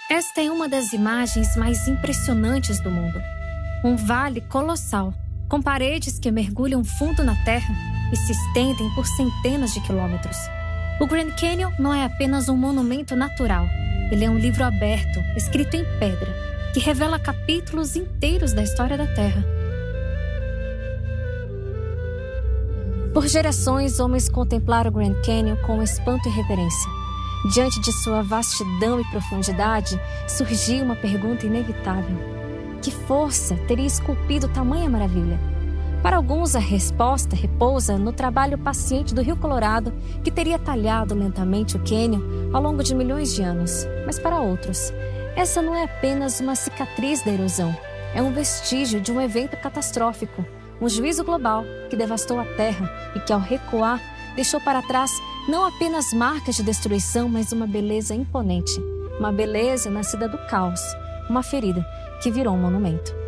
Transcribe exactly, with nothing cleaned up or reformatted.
Esta é uma das imagens mais impressionantes do mundo. Um vale colossal, com paredes que mergulham fundo na terra e se estendem por centenas de quilômetros. O Grand Canyon não é apenas um monumento natural. Ele é um livro aberto, escrito em pedra, que revela capítulos inteiros da história da Terra. Por gerações, homens contemplaram o Grand Canyon com espanto e reverência. Diante de sua vastidão e profundidade, surgiu uma pergunta inevitável. Que força teria esculpido tamanha maravilha? Para alguns, a resposta repousa no trabalho paciente do Rio Colorado, que teria talhado lentamente o cânion ao longo de milhões de anos. Mas para outros, essa não é apenas uma cicatriz da erosão. É um vestígio de um evento catastrófico, um juízo global que devastou a Terra e que, ao recuar, deixou para trás não apenas marcas de destruição, mas uma beleza imponente. Uma beleza nascida do caos, uma ferida que virou um monumento.